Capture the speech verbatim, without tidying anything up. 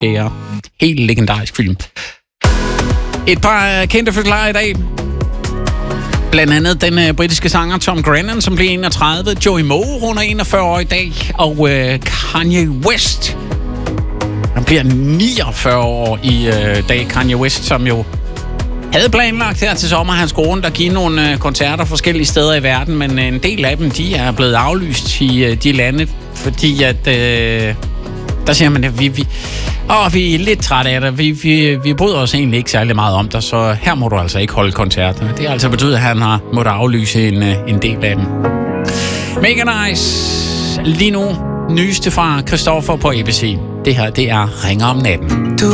Det er helt legendarisk film. Et par kendte fødselsdage i dag. Blandt andet den uh, britiske sanger Tom Grennan, som blev enogtredive. Joey Moe runder enogfyrre år i dag. Og uh, Kanye West, han bliver niogfyrre år i uh, dag. Kanye West, som jo havde planlagt her til sommer, han skulle rundt og give nogle uh, koncerter forskellige steder i verden. Men uh, en del af dem, de er blevet aflyst i uh, de lande, fordi at... Uh, der siger man, at vi, vi, åh, vi er lidt trætte af det. Vi, vi, vi bryder os egentlig ikke særlig meget om det, så her må du altså ikke holde koncerter. Det har altså betydet, at han har måttet aflyse en, en del af dem. Mega nice. Lige nu, nyeste fra Christoffer på A B C. Det her, det er Ringer om natten.